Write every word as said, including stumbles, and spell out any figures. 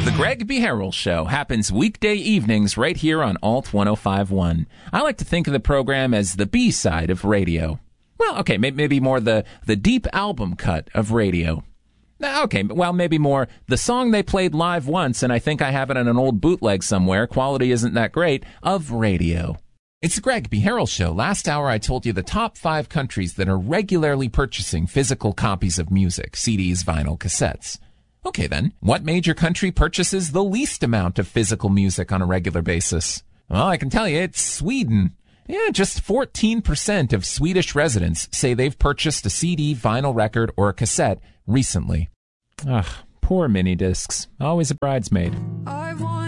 The Greg B. Harrell Show happens weekday evenings right here on Alt one oh five point one. I like to think of the program as the B-side of radio. Well, okay, maybe more the, the deep album cut of radio. Okay, well, maybe more the song they played live once, and I think I have it on an old bootleg somewhere, quality isn't that great, of radio. It's the Greg B. Harrell Show. Last hour I told you the top five countries that are regularly purchasing physical copies of music, C Ds, vinyl, cassettes. Okay then, what major country purchases the least amount of physical music on a regular basis? Well, I can tell you, it's Sweden. Yeah, just fourteen percent of Swedish residents say they've purchased a C D, vinyl record, or a cassette recently. Ugh, poor mini discs. Always a bridesmaid.